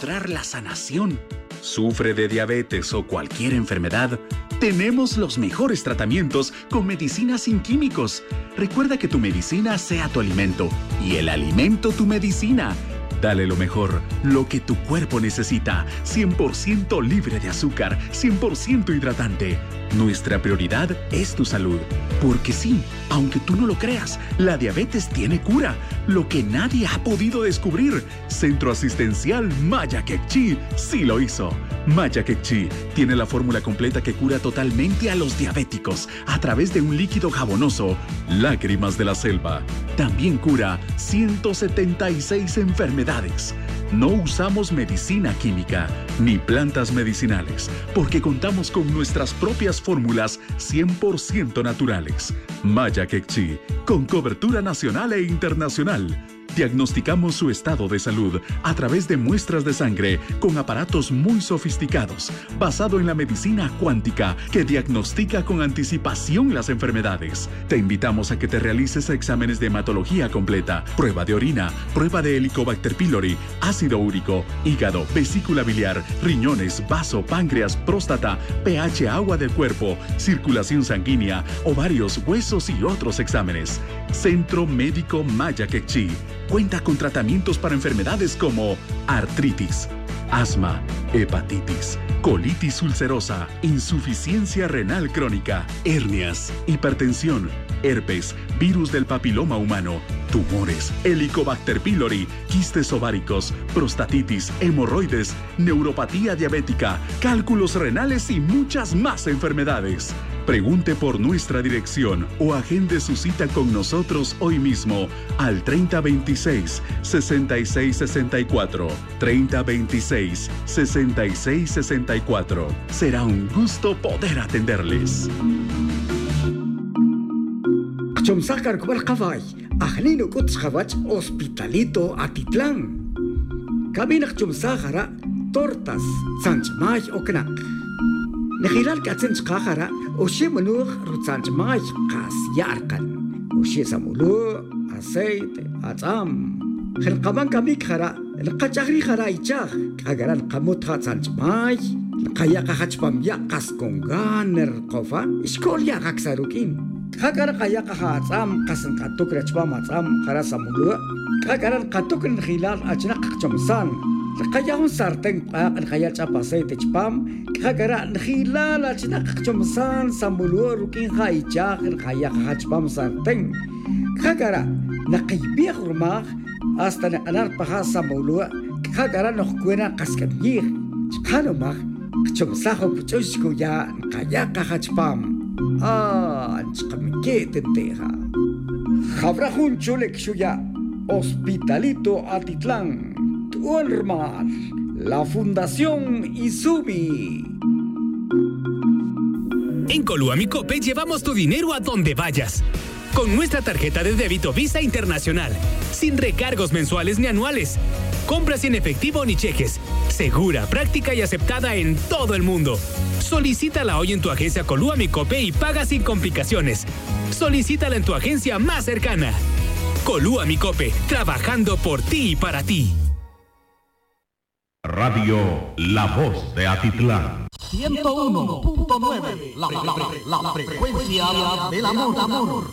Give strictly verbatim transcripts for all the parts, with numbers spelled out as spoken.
lograr la sanación. ¿Sufre de diabetes o cualquier enfermedad? Tenemos los mejores tratamientos con medicinas sin químicos. Recuerda que tu medicina sea tu alimento y el alimento tu medicina. Dale lo mejor, lo que tu cuerpo necesita. cien por ciento libre de azúcar, cien por ciento hidratante. Nuestra prioridad es tu salud. Porque sí, aunque tú no lo creas, la diabetes tiene cura. Lo que nadie ha podido descubrir. Centro Asistencial Maya Quechí sí lo hizo. Maya Quechí tiene la fórmula completa que cura totalmente a los diabéticos a través de un líquido jabonoso, Lágrimas de la Selva. También cura ciento setenta y seis enfermedades. No usamos medicina química ni plantas medicinales porque contamos con nuestras propias fórmulas cien por ciento naturales. Maya Quechí, con cobertura nacional e internacional. Diagnosticamos su estado de salud a través de muestras de sangre con aparatos muy sofisticados, basado en la medicina cuántica que diagnostica con anticipación las enfermedades. Te invitamos a que te realices exámenes de hematología completa, prueba de orina, prueba de Helicobacter pylori, ácido úrico, hígado, vesícula biliar, riñones, vaso, páncreas, próstata, pH agua del cuerpo, circulación sanguínea, ovarios, huesos y otros exámenes. Centro Médico Maya Quechí cuenta con tratamientos para enfermedades como artritis, asma, hepatitis, colitis ulcerosa, insuficiencia renal crónica, hernias, hipertensión, herpes, virus del papiloma humano, tumores, Helicobacter pylori, quistes ováricos, prostatitis, hemorroides, neuropatía diabética, cálculos renales y muchas más enfermedades. Pregunte por nuestra dirección o agende su cita con nosotros hoy mismo al treinta veintiséis, sesenta y seis sesenta y cuatro. treinta veintiséis, sesenta y seis sesenta y cuatro. Será un gusto poder atenderles. Chomsakar kubal kafay, ahnino kuts khabach Hospitalito Atitlán. Kabinak chomsakara tortas sanchmay oknak. Nehilal katsen chkakara oshe manur rutsanchmay kas yarkan. Oshe samulu aceite atzam. Khilqaban kamik khara القجاري خرايجاخ كأجران قموت خاتسانج ماي القيا قحجبام يا قاسكونغان القفا إشكول يا قكسروكين كأجران قيا قحاتسام قاسن قطوك رجبام أتسام خراس مولو كأجران قطوك الخلال أجناق جمسان القيا هون سارتين قاق القيا جاباسي تجبام كأجران خلال أجناق جمسان سامولو روكين خايجاخ القيا قحجبام سارتين كأجران نقيبي خرماخ hasta anar pahasa maulua kagara no kuena kaskanyir chkano mak chomsaho puchoshko ya kaya kahachpam ah chkamike tenteja habra junchule kshuya Hospitalito Atitlán Tuolmar la Fundación Izumi. En Coluamicope llevamos tu dinero a donde vayas. Con nuestra tarjeta de débito Visa Internacional, sin recargos mensuales ni anuales, compras sin efectivo ni cheques, segura, práctica y aceptada en todo el mundo. Solicítala hoy en tu agencia Coluamicope y paga sin complicaciones. Solicítala en tu agencia más cercana. Coluamicope, trabajando por ti y para ti. Radio La Voz de Atitlán. ciento uno punto nueve, la, la, la, la frecuencia del amor, amor.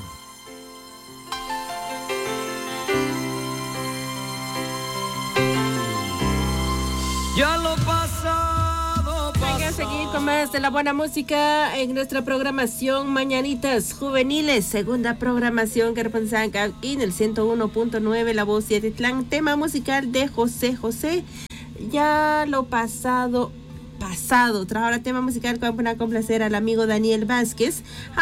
Ya lo pasado, pasado. Venga a seguir con más de la buena música en nuestra programación Mañanitas Juveniles, segunda programación que representan aquí en el ciento uno punto nueve La Voz de Atitlán, tema musical de José José. Ya lo pasado, pasado. Tras ahora tema musical que van a complacer al amigo Daniel Vázquez,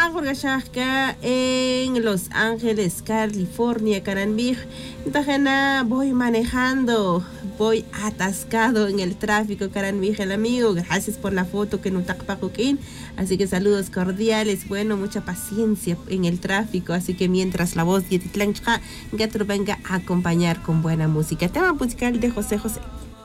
en Los Ángeles, California, Caranbij. Voy manejando, voy atascado en el tráfico, Caranbij, el amigo. Gracias por la foto que nos taqpacuquín. Así que saludos cordiales. Bueno, mucha paciencia en el tráfico. Así que mientras La Voz de Atitlán venga a acompañar con buena música. Tema musical de José José.